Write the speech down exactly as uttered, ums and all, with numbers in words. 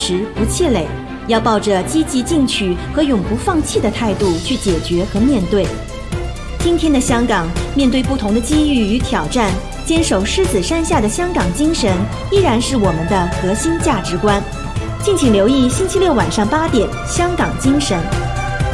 持不气馁，要抱着积极进取和永不放弃的态度去解决和面对。今天的香港，面对不同的机遇与挑战，坚守狮子山下的香港精神依然是我们的核心价值观。敬请留意星期六晚上八点《香港精神》。